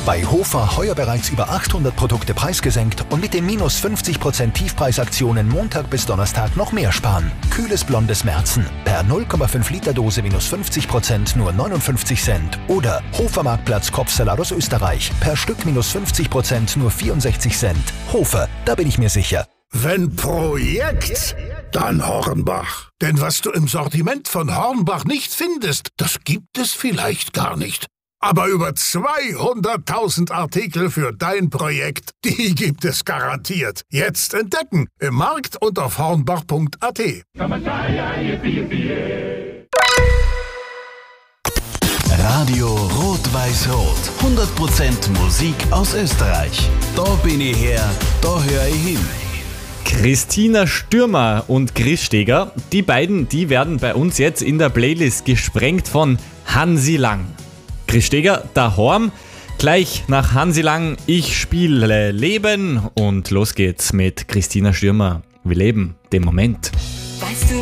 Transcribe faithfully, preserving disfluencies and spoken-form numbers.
Bei Hofer heuer bereits über achthundert Produkte preisgesenkt und mit den minus fünfzig Prozent Tiefpreisaktionen Montag bis Donnerstag noch mehr sparen. Kühles blondes Märzen. Per null Komma fünf Liter Dose minus fünfzig Prozent nur neunundfünfzig Cent. Oder Hofer Marktplatz Kopfsalat aus Österreich. Per Stück minus fünfzig Prozent nur vierundsechzig Cent. Hofer, da bin ich mir sicher. Wenn Projekt, dann Hornbach. Denn was du im Sortiment von Hornbach nicht findest, das gibt es vielleicht gar nicht. Aber über zweihunderttausend Artikel für dein Projekt, die gibt es garantiert. Jetzt entdecken im Markt und auf hornbach punkt a t. Radio Rot-Weiß-Rot. hundert Prozent Musik aus Österreich. Da bin ich her, da höre ich hin. Christina Stürmer und Chris Steger, die beiden, die werden bei uns jetzt in der Playlist gesprengt von Hansi Lang. Chris Steger, daheim, gleich nach Hansi Lang, ich spiele Leben und los geht's mit Christina Stürmer. Wir leben den Moment. Weißt du